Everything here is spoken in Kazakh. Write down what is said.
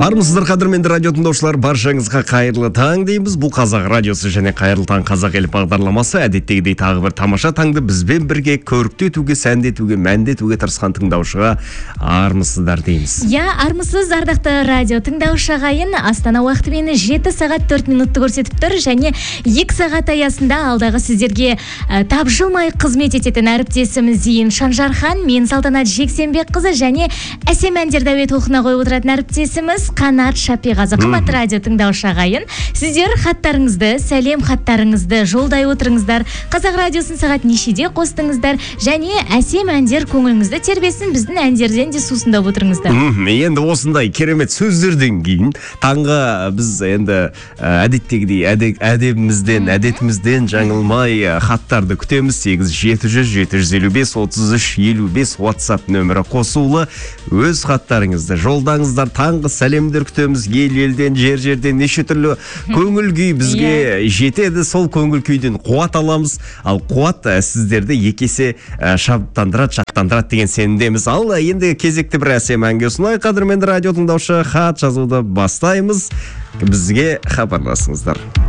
Армысыздар қадірменді радио тыңдаушылар, баршаңызға қайырлы таң дейміз. Бұл қазақ радиосы және қайырлы таң қазақ елі бағдарламасы әдеттегідей тағы бір тамаша таңды бізбен бірге көріктетуге, сәндетуге, мәндетуге тырысқан тыңдаушыға армысыздар дейміз. Армысыз ардақты радио тыңдаушы ағайын. Астана уақытымен 7 сағат 4 минутты көрсетіп тұр және 2 сағат аясында алдағы сіздерге тапжылмай қызмет ететін әріптесіміз Зейін Шанжархан, мен Салтанат Жексенбекқызы және әсем әндерді әуе толқынына қойып отыратын әріптесіміз Қанат Шапиғазы. Қымбатты радио тыңдаушы ағайын, сіздер хаттарыңызды, сәлем хаттарыңызды жолдай отырыңыздар. Қазақ радиосын сағат нешеде қостыңыздар және әсем әндер көңіліңізді тербесін, біздің әндерден де сусындап отырыңыздар. Енді осындай керемет сөздерден кейін таңға біз енді әдеттегідей әдетімізден жаңылмай хаттарды күтеміз. 8-700-755-33-55 WhatsApp нөмірі қосулы. Өз хаттарыңызды жолдаңыздар. Таңғы сәлемдер күтеміз. Елден, жерден неше түрлі көңіл күй бізге жетеді. Сол көңіл күйден қуат аламыз. Ал қуат сіздерді екесе шабыттандырады, жақтандырады деген сенімдеміз. Ал енді кезекті бір әсем әнге ұсынайық. Қадірменді радио тыңдаушы, хат жазуды бастаймыз. Бізге хабарласыңыздар.